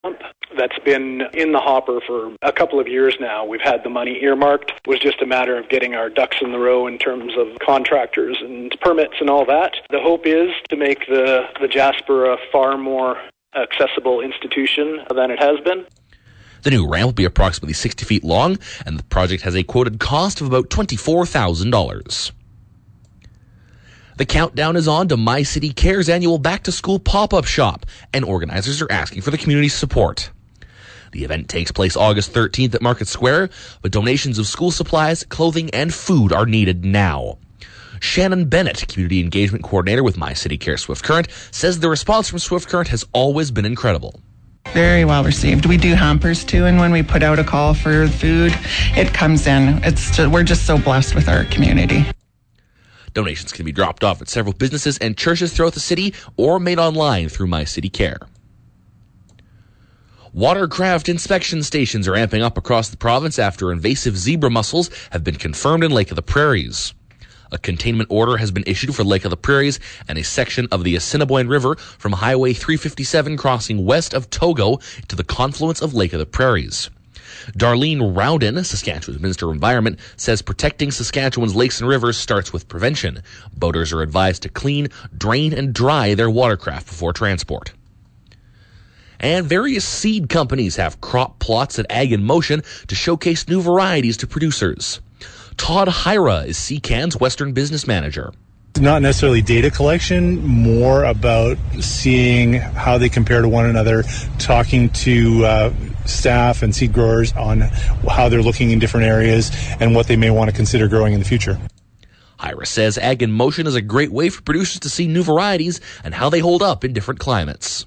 That's been in the hopper for a couple of years now. We've had the money earmarked. It was just a matter of getting our ducks in the row in terms of contractors and permits and all that. The hope is to make the Jasper a far more accessible institution than it has been. The new ramp will be approximately 60 feet long, and the project has a quoted cost of about $24,000. The countdown is on to My City Care's annual back-to-school pop-up shop, and organizers are asking for the community's support. The event takes place August 13th at Market Square, but donations of school supplies, clothing, and food are needed now. Shannon Bennett, Community Engagement Coordinator with My City Care Swift Current, says the response from Swift Current has always been incredible. Very well received. We do hampers too, and when we put out a call for food, it comes in. We're just so blessed with our community. Donations can be dropped off at several businesses and churches throughout the city or made online through My City Care. Watercraft inspection stations are amping up across the province after invasive zebra mussels have been confirmed in Lake of the Prairies. A containment order has been issued for Lake of the Prairies and a section of the Assiniboine River from Highway 357 crossing west of Togo to the confluence of Lake of the Prairies. Darlene Rowden, Saskatchewan's Minister of Environment, says protecting Saskatchewan's lakes and rivers starts with prevention. Boaters are advised to clean, drain, and dry their watercraft before transport. And various seed companies have crop plots at Ag in Motion to showcase new varieties to producers. Todd Hyra is CCAN's Western Business Manager. Not necessarily data collection, more about seeing how they compare to one another, talking to staff and seed growers on how they're looking in different areas and what they may want to consider growing in the future. Hyra says Ag in Motion is a great way for producers to see new varieties and how they hold up in different climates.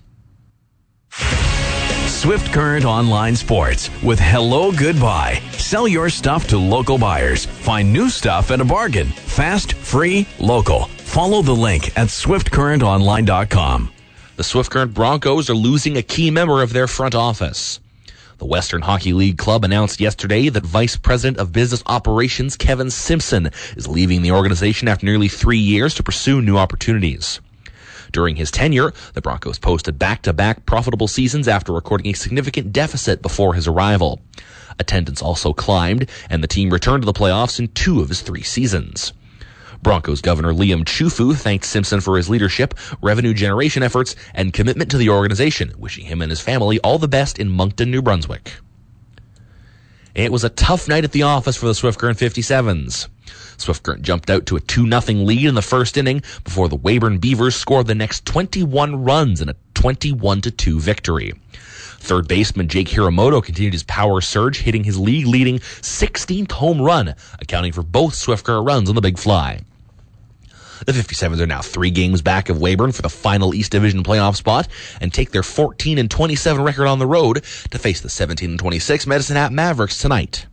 Swift Current Online Sports with Hello Goodbye. Sell your stuff to local buyers. Find new stuff at a bargain. Fast, free, local. Follow the link at swiftcurrentonline.com. The Swift Current Broncos are losing a key member of their front office. The Western Hockey League Club announced yesterday that Vice President of Business Operations Kevin Simpson is leaving the organization after nearly 3 years to pursue new opportunities. During his tenure, the Broncos posted back-to-back profitable seasons after recording a significant deficit before his arrival. Attendance also climbed, and the team returned to the playoffs in 2 of his 3 seasons. Broncos Governor Liam Chufu thanked Simpson for his leadership, revenue generation efforts, and commitment to the organization, wishing him and his family all the best in Moncton, New Brunswick. It was a tough night at the office for the Swift Current 57s. Swift Current jumped out to a 2-0 lead in the first inning before the Weyburn Beavers scored the next 21 runs in a 21-2 victory. Third baseman Jake Hiramoto continued his power surge, hitting his league-leading 16th home run, accounting for both Swift Current runs on the big fly. The 57s are now 3 games back of Weyburn for the final East Division playoff spot and take their 14-27 record on the road to face the 17-26 Medicine Hat Mavericks tonight.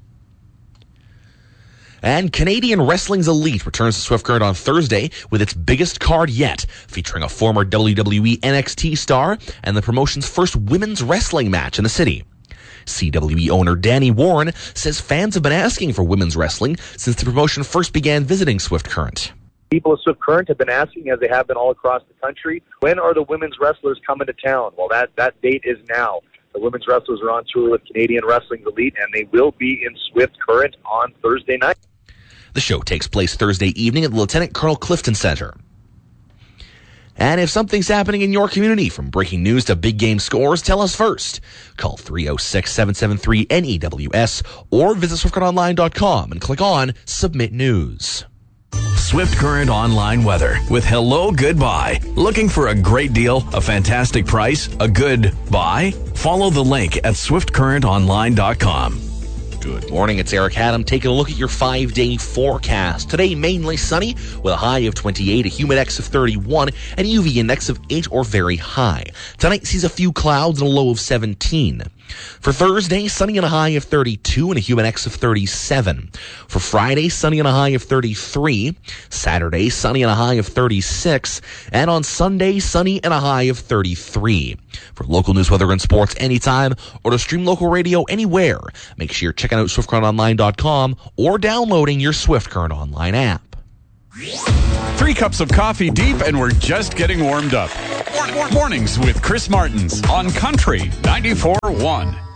And Canadian Wrestling's Elite returns to Swift Current on Thursday with its biggest card yet, featuring a former WWE NXT star and the promotion's first women's wrestling match in the city. CWE owner Danny Warren says fans have been asking for women's wrestling since the promotion first began visiting Swift Current. People of Swift Current have been asking, as they have been all across the country, when are the women's wrestlers coming to town? Well, that date is now. The women's wrestlers are on tour with Canadian Wrestling's Elite, and they will be in Swift Current on Thursday night. The show takes place Thursday evening at the Lieutenant Colonel Clifton Center. And if something's happening in your community, from breaking news to big game scores, tell us first. Call 306-773-NEWS or visit SwiftCurrentOnline.com and click on Submit News. Swift Current Online Weather with Hello Goodbye. Looking for a great deal, a fantastic price, a good buy? Follow the link at SwiftCurrentOnline.com. Good morning, it's Eric Haddam taking a look at your 5-day forecast. Today, mainly sunny with a high of 28, a humid index of 31, and UV index of 8 or very high. Tonight sees a few clouds and a low of 17. For Thursday, sunny and a high of 32 and a humid index of 37. For Friday, sunny and a high of 33. Saturday, sunny and a high of 36. And on Sunday, sunny and a high of 33. For local news, weather, and sports anytime, or to stream local radio anywhere, make sure you're checking out SwiftCurrentOnline.com or downloading your Swift Current Online app. 3 cups of coffee deep, and we're just getting warmed up. Mornings with Chris Martins on Country 94.1.